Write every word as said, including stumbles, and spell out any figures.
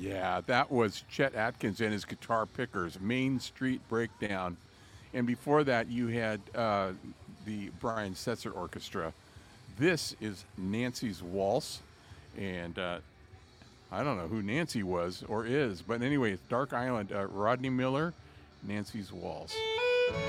Yeah, that was Chet Atkins and his Guitar Pickers, Main Street Breakdown. And before that, you had uh, the Brian Setzer Orchestra. This is Nancy's Waltz. And uh, I don't know who Nancy was or is, but anyway, Dark Island, uh, Rodney Miller, Nancy's Waltz.